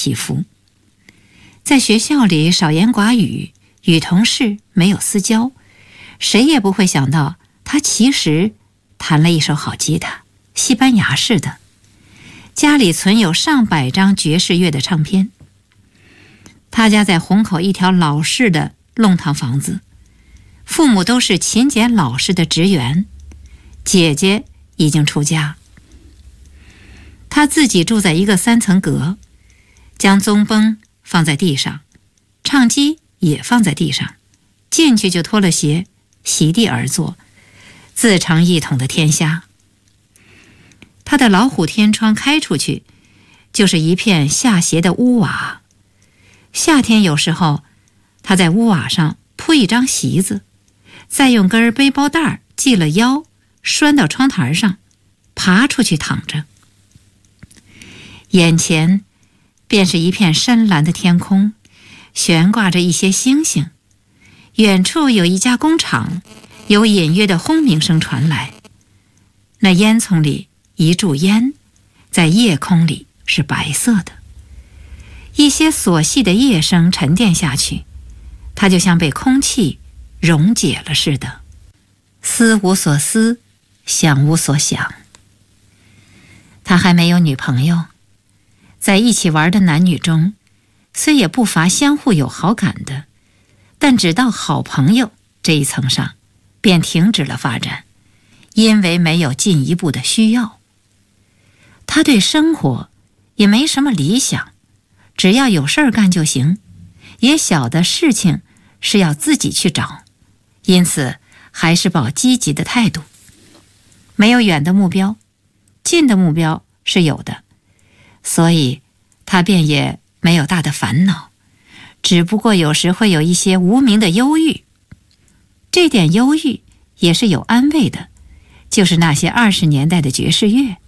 匹夫。在学校里少言寡语，与同事没有私交，谁也不会想到他其实弹了一手好吉他，西班牙式的。家里存有上百张爵士乐的唱片。他家在虹口一条老式的弄堂房子，父母都是勤俭老实的职员，姐姐已经出家。他自己住在一个3层阁，将棕绷放在地上，唱机也放在地上，进去就脱了鞋，席地而坐，自成一统的天下。他的老虎天窗开出去，就是一片下斜的屋瓦。夏天有时候，他在屋瓦上铺一张席子，再用根背包带系了腰，拴到窗台上，爬出去躺着。眼前便是一片深蓝的天空，悬挂着一些星星。远处有一家工厂，有隐约的轰鸣声传来。那烟囱里一柱烟，在夜空里是白色的。一些琐细的夜声沉淀下去，它就像被空气溶解了似的，思无所思，想无所想。他还没有女朋友，在一起玩的男女中，虽也不乏相互有好感的，但只到好朋友这一层上，便停止了发展，因为没有进一步的需要。他对生活也没什么理想，只要有事儿干就行，也晓得事情是要自己去找，因此还是抱积极的态度。没有远的目标，近的目标是有的，所以他便也没有大的烦恼，只不过有时会有一些无名的忧郁。这点忧郁也是有安慰的，就是那些20年代的爵士乐，